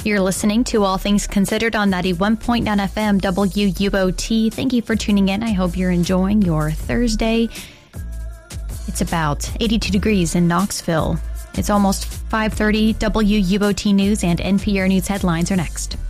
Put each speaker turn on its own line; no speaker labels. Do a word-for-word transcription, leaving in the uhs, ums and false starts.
You're listening to All Things Considered on ninety-one point nine F M W U O T. Thank you for tuning in. I hope you're enjoying your Thursday. It's about eighty-two degrees in Knoxville. It's almost five thirty. W U O T News and N P R News headlines are next.